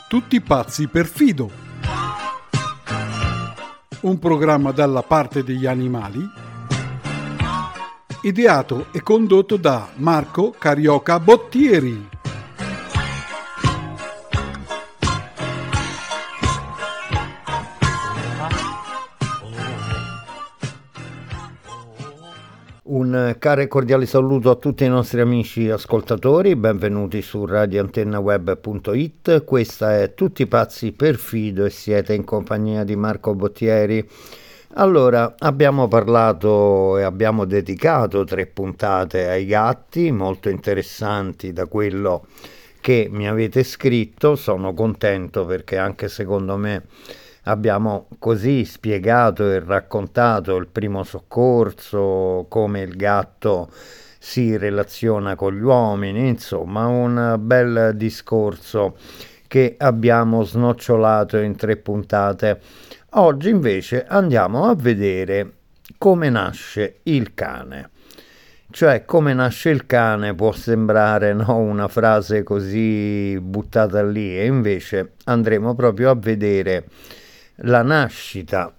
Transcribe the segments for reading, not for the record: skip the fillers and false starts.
Tutti pazzi per Fido. Un programma dalla parte degli animali, ideato e condotto da Marco Carioca Bottieri. Un caro e cordiale saluto a tutti i nostri amici ascoltatori, benvenuti su radioantennaweb.it. Questa è Tutti pazzi per Fido e siete in compagnia di Marco Bottieri. Allora, abbiamo parlato e abbiamo dedicato 3 puntate ai gatti, molto interessanti da quello che mi avete scritto. Sono contento perché anche secondo me abbiamo così spiegato e raccontato il primo soccorso, come il gatto si relaziona con gli uomini, insomma un bel discorso che abbiamo snocciolato in 3 puntate. Oggi invece andiamo a vedere come nasce il cane. Cioè, come nasce il cane può sembrare una frase così buttata lì, e invece andremo proprio a vedere la nascita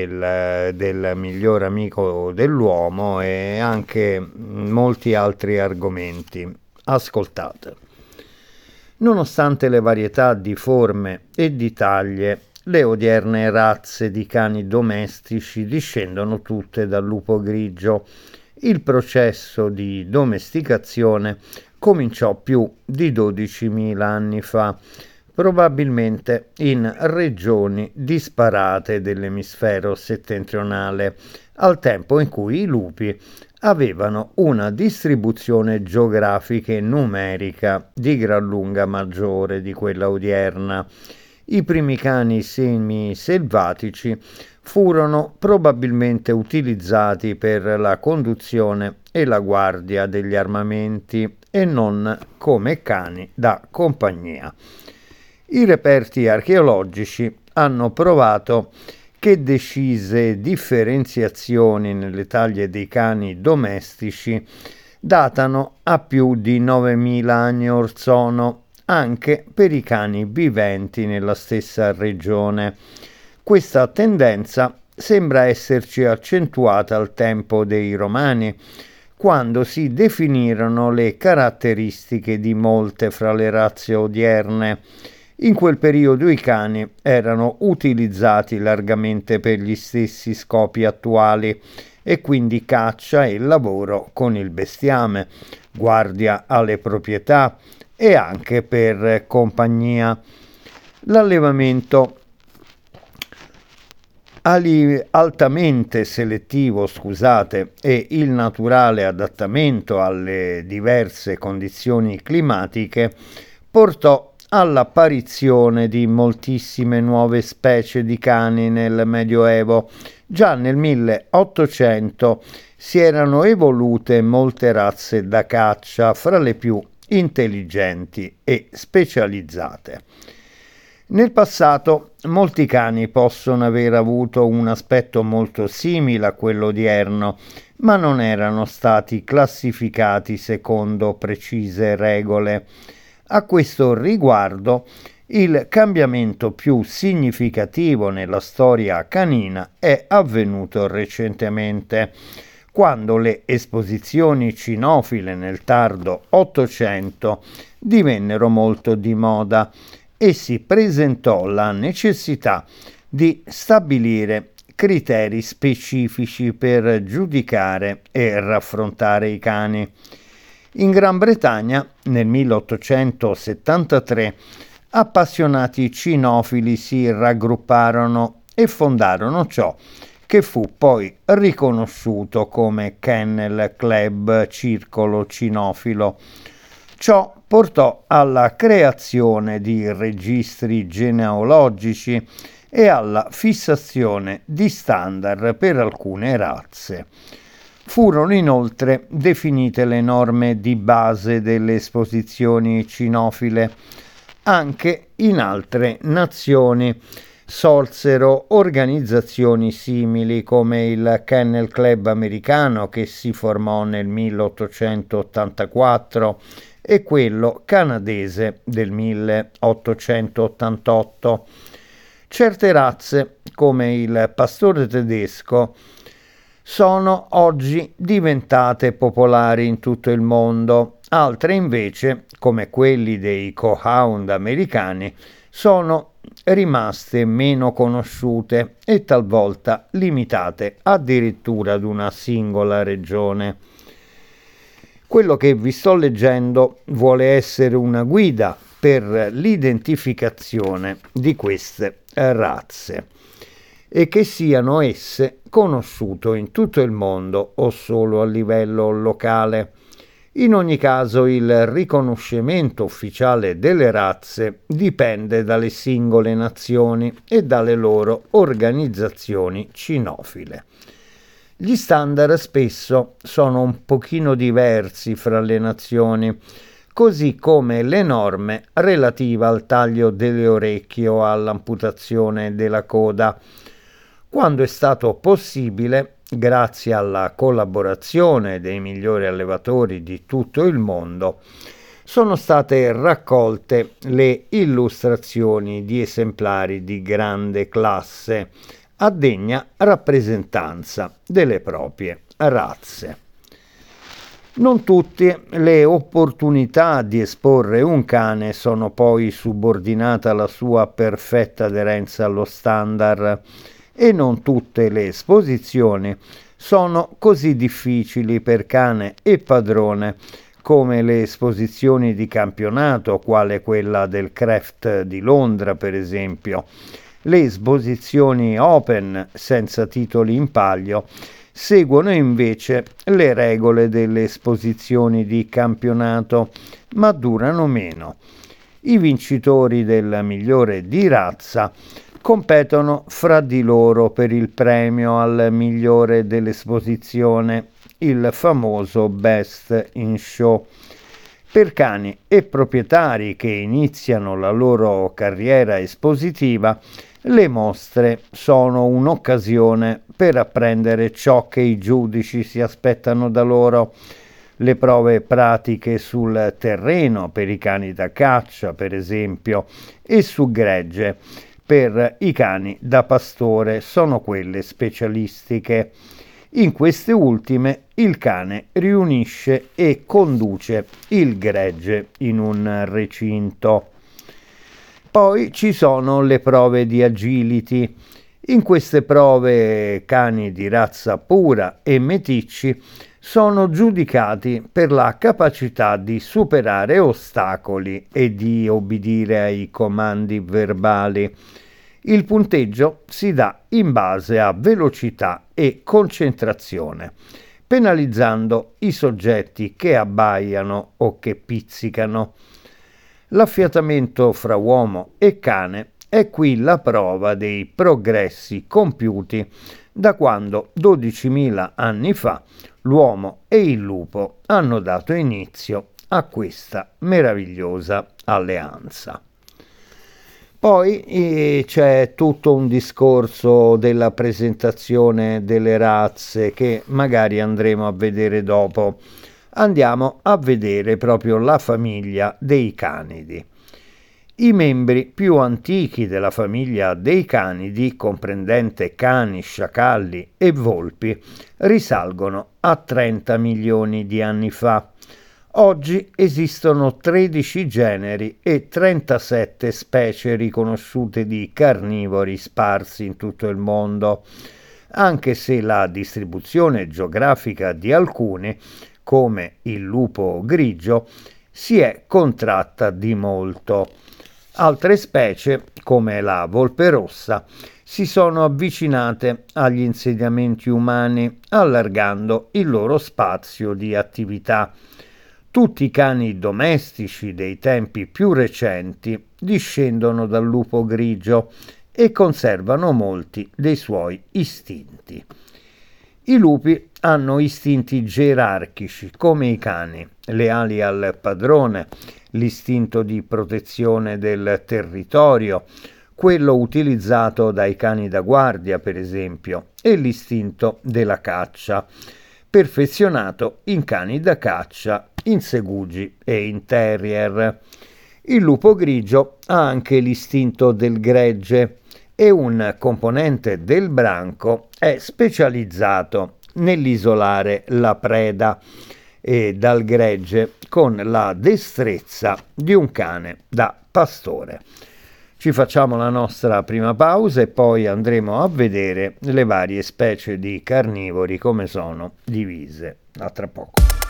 del miglior amico dell'uomo e anche molti altri argomenti. Ascoltate. Nonostante le varietà di forme e di taglie, le odierne razze di cani domestici discendono tutte dal lupo grigio. Il processo di domesticazione cominciò più di 12.000 anni fa, probabilmente in regioni disparate dell'emisfero settentrionale, al tempo in cui i lupi avevano una distribuzione geografica e numerica di gran lunga maggiore di quella odierna. I primi cani semiselvatici furono probabilmente utilizzati per la conduzione e la guardia degli armamenti e non come cani da compagnia. I reperti archeologici hanno provato che decise differenziazioni nelle taglie dei cani domestici datano a più di 9.000 anni or sono, anche per i cani viventi nella stessa regione. Questa tendenza sembra esserci accentuata al tempo dei Romani, quando si definirono le caratteristiche di molte fra le razze odierne. In quel periodo i cani erano utilizzati largamente per gli stessi scopi attuali, e quindi caccia e lavoro con il bestiame, guardia alle proprietà e anche per compagnia. L'allevamento altamente selettivo, e il naturale adattamento alle diverse condizioni climatiche portò all'apparizione di moltissime nuove specie di cani nel Medioevo. Già nel 1800 si erano evolute molte razze da caccia, fra le più intelligenti e specializzate. Nel passato molti cani possono aver avuto un aspetto molto simile a quello odierno, ma non erano stati classificati secondo precise regole. A questo riguardo, il cambiamento più significativo nella storia canina è avvenuto recentemente, quando le esposizioni cinofile nel tardo Ottocento divennero molto di moda e si presentò la necessità di stabilire criteri specifici per giudicare e raffrontare i cani. In Gran Bretagna, nel 1873, appassionati cinofili si raggrupparono e fondarono ciò che fu poi riconosciuto come Kennel Club, circolo cinofilo. Ciò portò alla creazione di registri genealogici e alla fissazione di standard per alcune razze. Furono inoltre definite le norme di base delle esposizioni cinofile. Anche in altre nazioni sorsero organizzazioni simili, come il Kennel Club americano, che si formò nel 1884, e quello canadese del 1888. Certe razze, come il pastore tedesco, sono oggi diventate popolari in tutto il mondo, altre invece, come quelli dei Cohound americani, sono rimaste meno conosciute e talvolta limitate addirittura ad una singola regione. Quello che vi sto leggendo vuole essere una guida per l'identificazione di queste razze e che siano esse conosciute in tutto il mondo o solo a livello locale. In ogni caso il riconoscimento ufficiale delle razze dipende dalle singole nazioni e dalle loro organizzazioni cinofile. Gli standard spesso sono un pochino diversi fra le nazioni, così come le norme relative al taglio delle orecchie o all'amputazione della coda. Quando è stato possibile, grazie alla collaborazione dei migliori allevatori di tutto il mondo, sono state raccolte le illustrazioni di esemplari di grande classe, a degna rappresentanza delle proprie razze. Non tutte le opportunità di esporre un cane sono poi subordinate alla sua perfetta aderenza allo standard e non tutte le esposizioni sono così difficili per cane e padrone come le esposizioni di campionato, quale quella del Craft di Londra per esempio. Le esposizioni open senza titoli in palio seguono invece le regole delle esposizioni di campionato, ma durano meno. I vincitori del migliore di razza competono fra di loro per il premio al migliore dell'esposizione, il famoso Best in Show. Per cani e proprietari che iniziano la loro carriera espositiva, le mostre sono un'occasione per apprendere ciò che i giudici si aspettano da loro. Le prove pratiche sul terreno per i cani da caccia, per esempio, e su gregge per i cani da pastore sono quelle specialistiche. In queste ultime il cane riunisce e conduce il gregge in un recinto. Poi ci sono le prove di agility. In queste prove cani di razza pura e meticci sono giudicati per la capacità di superare ostacoli e di obbedire ai comandi verbali. Il punteggio si dà in base a velocità e concentrazione, penalizzando i soggetti che abbaiano o che pizzicano. L'affiatamento fra uomo e cane è qui la prova dei progressi compiuti da quando 12.000 anni fa l'uomo e il lupo hanno dato inizio a questa meravigliosa alleanza. Poi c'è tutto un discorso della presentazione delle razze che magari andremo a vedere dopo. Andiamo a vedere proprio la famiglia dei canidi. I membri più antichi della famiglia dei canidi, comprendente cani, sciacalli e volpi, risalgono a 30 milioni di anni fa. Oggi esistono 13 generi e 37 specie riconosciute di carnivori sparsi in tutto il mondo, anche se la distribuzione geografica di alcuni, come il lupo grigio, si è contratta di molto. Altre specie, come la volpe rossa, si sono avvicinate agli insediamenti umani, allargando il loro spazio di attività. Tutti i cani domestici dei tempi più recenti discendono dal lupo grigio e conservano molti dei suoi istinti. I lupi hanno istinti gerarchici come i cani, leali al padrone, l'istinto di protezione del territorio, quello utilizzato dai cani da guardia per esempio, e l'istinto della caccia, perfezionato in cani da caccia in segugi e in terrier. Il lupo grigio ha anche l'istinto del gregge e un componente del branco è specializzato nell'isolare la preda dal gregge con la destrezza di un cane da pastore. Ci facciamo la nostra prima pausa e poi andremo a vedere le varie specie di carnivori come sono divise. A tra poco.